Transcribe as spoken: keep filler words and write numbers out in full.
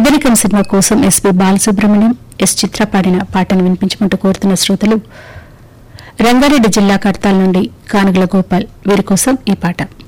పెద్దరికం సినిమా కోసం SP Balasubrahmanyam yes చిత్ర పాడిన పాటను వినిపించమంటూ కోరుతున్న శ్రోతలు రంగారెడ్డి జిల్లా కడతాల నుండి కానుగల గోపాల్ వీరి కోసం ఈ పాట.